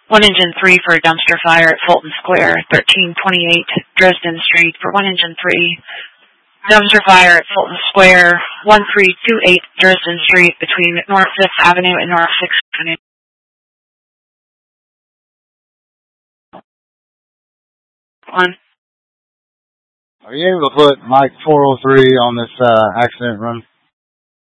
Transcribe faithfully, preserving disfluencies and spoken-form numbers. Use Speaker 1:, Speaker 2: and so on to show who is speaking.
Speaker 1: one engine three for a dumpster fire at Fulton Square, thirteen twenty-eight Dresden Street for one engine three. Dumpster fire at Fulton Square, one three two eight Dresden Street between North fifth Avenue and North sixth Avenue. One.
Speaker 2: Are you able to put Mike four oh three on this uh, accident run?